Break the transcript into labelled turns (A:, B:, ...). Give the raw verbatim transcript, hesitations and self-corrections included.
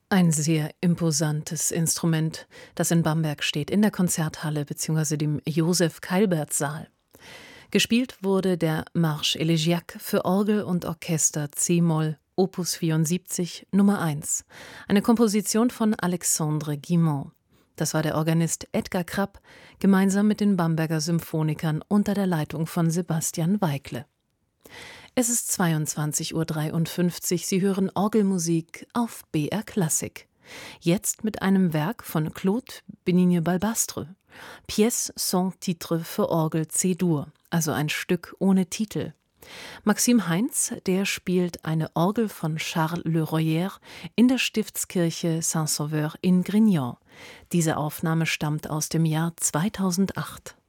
A: Ein sehr imposantes Instrument, das in Bamberg steht, in der Konzerthalle bzw. dem Josef-Keilberth-Saal. Gespielt wurde der Marche Elegiaque für Orgel und Orchester c-Moll, Opus vierundsiebzig, Nummer eins, eine Komposition von Alexandre Guilmant. Das war der Organist Edgar Krapp, gemeinsam mit den Bamberger Symphonikern unter der Leitung von Sebastian Weikle. Es ist zweiundzwanzig Uhr dreiundfünfzig, Sie hören Orgelmusik auf B R Klassik. Jetzt mit einem Werk von Claude Benigne-Balbastre, Pièce sans titre für Orgel C-Dur, also ein Stück ohne Titel. Maxim Heinz, der spielt eine Orgel von Charles Le Royer in der Stiftskirche Saint-Sauveur in Grignan. Diese Aufnahme stammt aus dem Jahr zweitausendacht.